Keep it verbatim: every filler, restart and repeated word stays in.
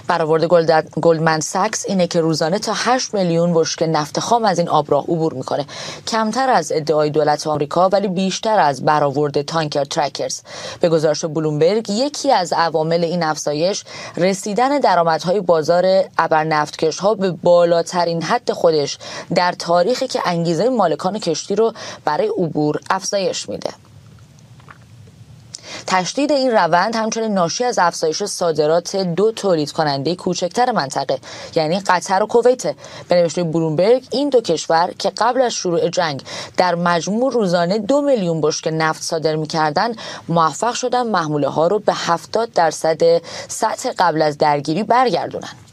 برآورد گلدمن ساکس اینه که روزانه تا هشت میلیون بشکه نفت خام از این آبراه عبور میکنه. کمتر از ادعای دولت آمریکا ولی بیشتر از برآورد تانکر ترکرز. به گزارش بلومبرگ یکی از عوامل این افزایش رسیدن درآمدهای بازار ابرنفتکش‌ها به بالاترین حد خودش در تاریخی که انگیزه مالکان کشتی رو برای عبور افزایش میده. تشدید این روند همچنین ناشی از افزایش صادرات دو تولید کننده کوچکتر منطقه یعنی قطر و کویت. به نوشته بلومبرگ این دو کشور که قبل از شروع جنگ در مجموع روزانه دو میلیون بشکه نفت صادر می‌کردند موفق شدن محموله ها رو به هفتاد درصد سطح قبل از درگیری برگردونن.